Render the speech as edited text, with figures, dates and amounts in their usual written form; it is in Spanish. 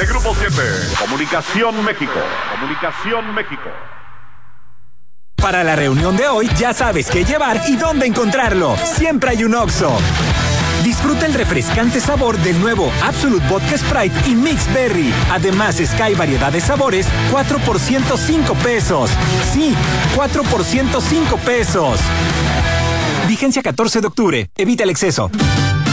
de Grupo 7. Comunicación México. Para la reunión de hoy, ya sabes qué llevar y dónde encontrarlo. Siempre hay un Oxxo. Disfruta el refrescante sabor del nuevo Absolut Vodka Sprite y Mix Berry. Además, Sky variedad de sabores, 4 por 105 pesos. Sí, 4 por 105 pesos. Vigencia 14 de octubre. Evita el exceso.